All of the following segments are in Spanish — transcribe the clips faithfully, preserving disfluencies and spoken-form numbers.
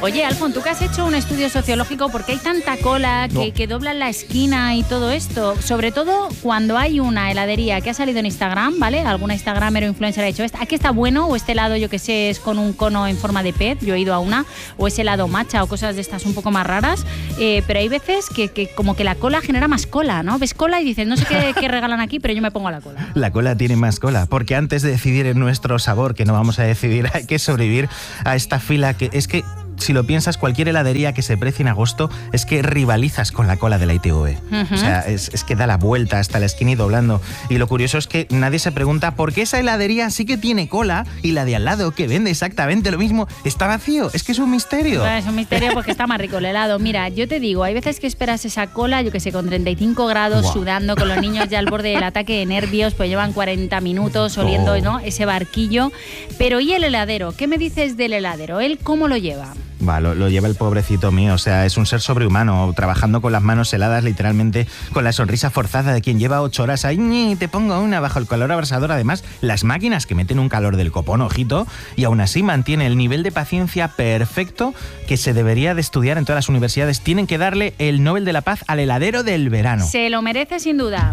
Oye, Alfon, tú que has hecho un estudio sociológico, ¿por qué hay tanta cola que, no. que doblan la esquina y todo esto? Sobre todo cuando hay una heladería que ha salido en Instagram, ¿vale? Alguna instagramer o influencer ha dicho, ¿aquí está bueno? O este helado, yo que sé, es con un cono en forma de pez, yo he ido a una, o es helado matcha o cosas de estas un poco más raras, eh, pero hay veces que, que como que la cola genera más cola, ¿no? Ves cola y dices, no sé qué, qué regalan aquí, pero yo me pongo a la cola. La cola tiene más cola, porque antes de decidir en nuestro sabor, que no vamos a decidir, hay que sobrevivir a esta fila que es que... Si lo piensas, cualquier heladería que se precie en agosto es que rivalizas con la cola de la I T V. Uh-huh. O sea, es, es que da la vuelta hasta la esquina y doblando. Y lo curioso es que nadie se pregunta por qué esa heladería sí que tiene cola y la de al lado, que vende exactamente lo mismo, está vacío. Es que es un misterio. Bueno, es un misterio porque está más rico el helado. Mira, yo te digo, hay veces que esperas esa cola, yo que sé, con treinta y cinco grados, wow. sudando, con los niños ya al borde del ataque de nervios, pues llevan cuarenta minutos oliendo, oh. ¿no? ese barquillo. Pero ¿y el heladero? ¿Qué me dices del heladero? ¿Él cómo lo lleva? Va, lo, lo lleva el pobrecito mío, o sea, es un ser sobrehumano, trabajando con las manos heladas, literalmente, con la sonrisa forzada de quien lleva ocho horas ahí, te pongo una bajo el calor abrasador. Además, las máquinas que meten un calor del copón, ojito, y aún así mantiene el nivel de paciencia perfecto que se debería de estudiar en todas las universidades. Tienen que darle el Nobel de la Paz al heladero del verano. Se lo merece sin duda.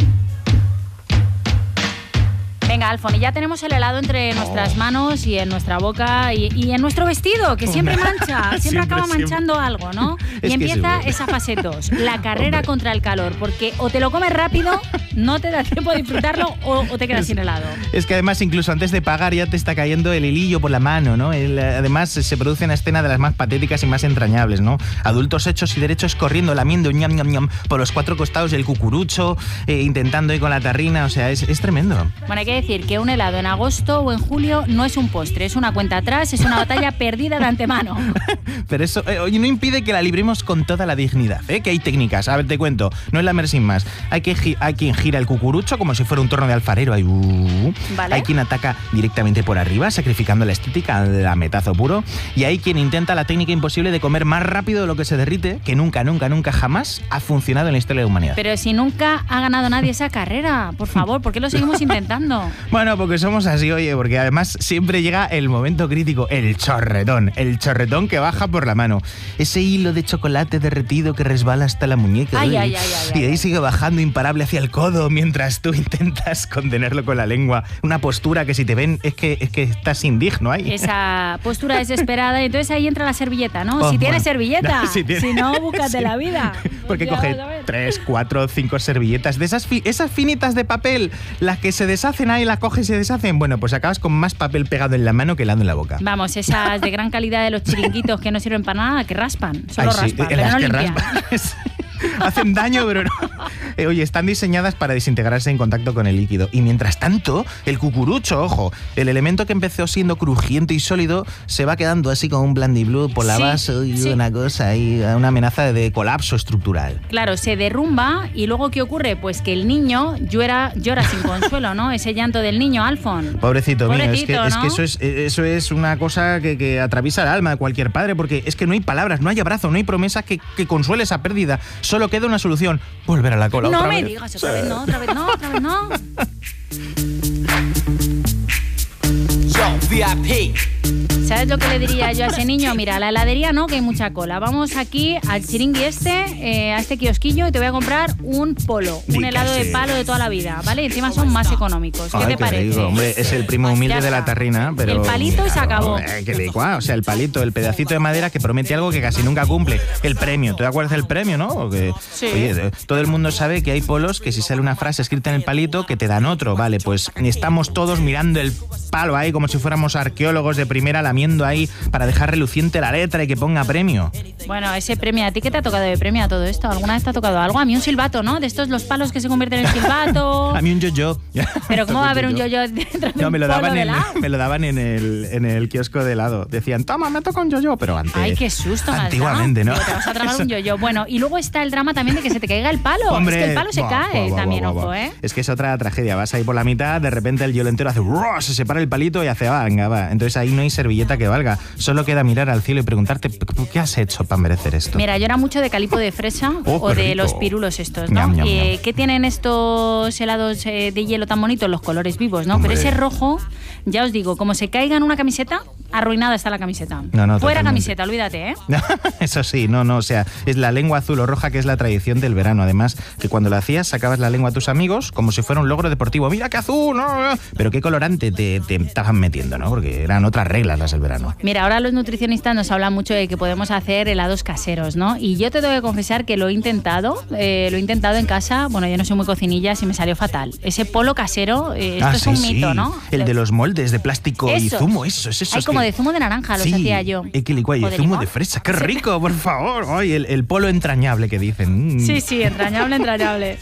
Venga, Alfon, y ya tenemos el helado entre nuestras manos y en nuestra boca y, y en nuestro vestido, que siempre mancha, siempre, siempre acaba manchando siempre. algo, ¿no? Y es empieza esa fase dos, la carrera Hombre. contra el calor, porque o te lo comes rápido, no te da tiempo de disfrutarlo, o, o te quedas es, sin helado. Es que además, incluso antes de pagar, ya te está cayendo el hilillo por la mano, ¿no? El, además, se produce una escena de las más patéticas y más entrañables, ¿no? Adultos hechos y derechos corriendo, lamiendo ñam, ñam, ñam, por los cuatro costados del cucurucho, eh, intentando ir con la tarrina, o sea, es, es tremendo. Bueno, hay que decir que un helado en agosto o en julio no es un postre, es una cuenta atrás, es una batalla perdida de antemano. Pero eso eh, oye, no impide que la libremos con toda la dignidad, ¿eh? Que hay técnicas. A ver, te cuento, no es la mer sin más. Hay, que, hay quien gira el cucurucho como si fuera un torno de alfarero. Hay, uh, ¿Vale? hay quien ataca directamente por arriba, sacrificando la estética, la metazo puro. Y hay quien intenta la técnica imposible de comer más rápido de lo que se derrite, que nunca, nunca, nunca jamás ha funcionado en la historia de la humanidad. Pero si nunca ha ganado nadie esa carrera, por favor, ¿por qué lo seguimos intentando? Bueno, porque somos así, oye, porque además siempre llega el momento crítico, el chorretón, el chorretón que baja por la mano. Ese hilo de chocolate derretido que resbala hasta la muñeca. Ay, ay, ay, ay, y de ahí ay. sigue bajando imparable hacia el codo mientras tú intentas contenerlo con la lengua. Una postura que si te ven es que, es que estás indigno ahí. Esa postura desesperada, y entonces ahí entra la servilleta, ¿no? Oh, si tienes bueno. servilleta, no, si, tiene... si no, búscate sí. la vida. Porque coge tres, cuatro, cinco servilletas de esas, fi esas finitas de papel, las que se deshacen ahí, las coges y se deshacen. Bueno, pues acabas con más papel pegado en la mano que helado en la boca. Vamos, esas de gran calidad de los chiringuitos que no sirven para nada, que raspan, solo Ay, sí, raspan, pero no limpian. Hacen daño, pero no. Eh, oye, están diseñadas para desintegrarse en contacto con el líquido. Y mientras tanto, el cucurucho, ojo, el elemento que empezó siendo crujiente y sólido, se va quedando así como un blandiblue por la sí, base y sí. una cosa y una amenaza de colapso estructural. Claro, se derrumba y luego ¿qué ocurre? Pues que el niño llora, llora sin consuelo, ¿no? Ese llanto del niño, Alfon. Pobrecito, Pobrecito mío, es que, ¿no? es que eso es, eso es una cosa que, que atraviesa el alma de cualquier padre, porque es que no hay palabras, no hay abrazo, no hay promesas que, que consuele esa pérdida. Solo queda una solución, volver a la cola no otra me vez. digas otra vez no, otra vez no, otra vez no. Yo, V I P. ¿Sabes lo que le diría yo a ese niño? Mira, a la heladería no, que hay mucha cola. Vamos aquí al chiringui este, eh, a este kiosquillo, y te voy a comprar un polo, un Dígase. helado de palo de toda la vida, ¿vale? Y encima son más económicos. ¿Qué Ay, te qué parece? rico, hombre, es el primo humilde de la tarrina, pero... El palito y se acabó. Eh, qué licua, o sea, el palito, el pedacito de madera que promete algo que casi nunca cumple. El premio, ¿te acuerdas del premio, no? O que, sí. Oye, todo el mundo sabe que hay polos que si sale una frase escrita en el palito que te dan otro, vale, pues estamos todos mirando el palo ahí como si fuéramos arqueólogos de primera lamiendo ahí para dejar reluciente la letra y que ponga premio. Bueno, ese premio, ¿a ti qué te ha tocado de premio a todo esto? ¿Alguna vez te ha tocado algo? A mí un silbato, ¿no? De estos los palos que se convierten en silbato. A mí un yo-yo. Pero ¿cómo va a haber un yo-yo dentro de no, un me lo daban polo de en, helado? me lo daban en el, en el kiosco de helado. Decían, toma, me toca un yo-yo, pero antes... Ay, qué susto. Antiguamente, ¿no? Pero te vas a tragar un yo-yo. Bueno, y luego está el drama también de que se te caiga el palo. Hombre, es que el palo se buah, cae buah, también, buah, buah, ojo, buah. ¿eh? Es que es otra tragedia. Vas ahí por la mitad, de repente el hielo entero hace... Se separa el palito y hace... Va, venga, va. Entonces ahí no hay servilleta que valga. Solo queda mirar al cielo y preguntarte, ¿qué has hecho para merecer esto? Mira, yo era mucho de calipo de fresa oh, o de rico. los pirulos estos, ¿no? Ñam, ñam, eh, ñam. ¿Qué tienen estos helados eh, de hielo tan bonitos? Los colores vivos, ¿no? Hombre. Pero ese rojo, ya os digo, como se caiga en una camiseta, arruinada está la camiseta. No, no, Fuera totalmente. camiseta, olvídate, ¿eh? Eso sí, no, no, o sea, es la lengua azul o roja que es la tradición del verano. Además, que cuando lo hacías sacabas la lengua a tus amigos como si fuera un logro deportivo. ¡Mira qué azul! ¿No? Pero qué colorante te, te estaban metiendo, ¿no? Porque eran otras reglas las del verano. Mira, ahora los nutricionistas nos hablan mucho de que podemos hacer helados caseros, ¿no? Y yo te tengo que confesar que lo he intentado, eh, lo he intentado en casa. Bueno, yo no soy muy cocinilla y me salió fatal. Ese polo casero, eh, esto ah, es sí, un sí. mito, ¿no? El de los moldes de plástico y Eso. zumo, eso, eso. Hay es como que... de zumo de naranja, los sí, hacía yo. Y que licuado, y ¿O el de zumo limón? de fresa, qué rico, por favor. Ay, el, el polo entrañable que dicen. Mm. Sí, sí, entrañable, entrañable.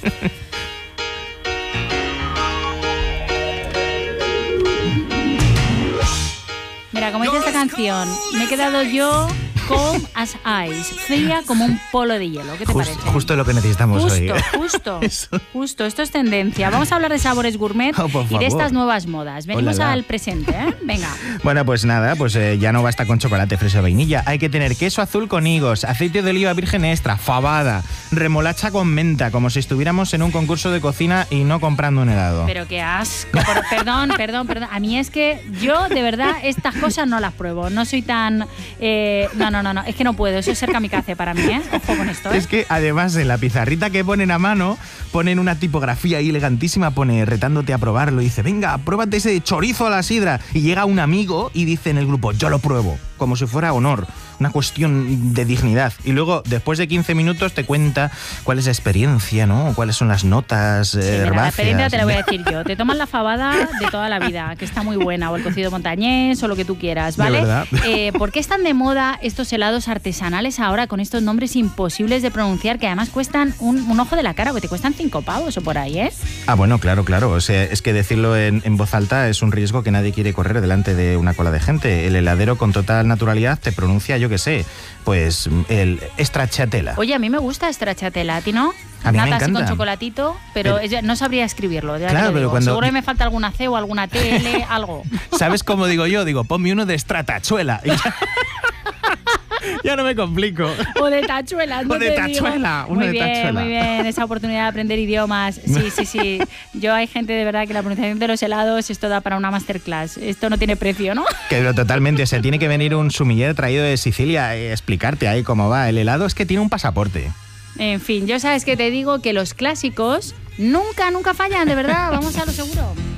Mira, como dice esta canción, me he quedado yo calm as ice, fría como un polo de hielo. ¿Qué te Just- parece? justo lo que necesitamos Justo, hoy. justo, Eso. justo. Esto es tendencia. Vamos a hablar de sabores gourmet Oh, por y de favor. estas nuevas modas. Venimos Hola, la. al presente, ¿eh? Venga. Bueno, pues nada, pues eh, ya no basta con chocolate, fresa o vainilla. Hay que tener queso azul con higos, aceite de oliva virgen extra, fabada, remolacha con menta, como si estuviéramos en un concurso de cocina y no comprando un helado. Pero qué asco. Por- perdón, perdón, perdón. A mí es que yo, de verdad, estas cosas no las pruebo. No soy tan... eh, no, no, no, no. Es que no puedo. Eso es ser kamikaze para mí, ¿eh? Ojo con esto, ¿eh? Es que además en la pizarrita que ponen a mano ponen una tipografía ahí elegantísima, pone retándote a probarlo y dice, venga, pruébate ese chorizo a la sidra. Y llega un amigo y dice en el grupo, yo lo pruebo, como si fuera honor, una cuestión de dignidad. Y luego, después de quince minutos, te cuenta cuál es la experiencia, ¿no? Cuáles son las notas eh, Sí, mira, la herbáceas. experiencia te la voy a decir yo. Te tomas la fabada de toda la vida, que está muy buena, o el cocido montañés, o lo que tú quieras, De ¿vale? verdad. Eh, ¿Por qué están de moda estos helados artesanales ahora con estos nombres imposibles de pronunciar que además cuestan un, un ojo de la cara, que te cuestan cinco pavos o por ahí, ¿eh? Ah, bueno, claro, claro. O sea, es que decirlo en, en voz alta es un riesgo que nadie quiere correr delante de una cola de gente. El heladero con total naturalidad te pronuncia, yo qué sé, pues el stracciatella. Oye, a mí me gusta stracciatella, ¿a ti no? A mí me Nata así encanta. con chocolatito, pero Pero- ella- no sabría escribirlo. Ya te Claro, lo pero digo. cuando- Seguro que me falta alguna C o alguna T L, algo. ¿Sabes cómo digo yo? Digo, ponme uno de stratachuela. Y ya, ya no me complico. O de tachuelas, no O de te digo. tachuela, uno muy de bien, tachuela. muy bien, esa oportunidad de aprender idiomas. Sí, sí, sí. Yo hay gente de verdad que la pronunciación de los helados, esto da para una masterclass. Esto no tiene precio, ¿no? Que lo totalmente, o sea, tiene que venir un sumiller traído de Sicilia y explicarte ahí cómo va. El helado es que tiene un pasaporte. En fin, yo sabes que te digo que los clásicos nunca, nunca fallan, de verdad. Vamos a lo seguro.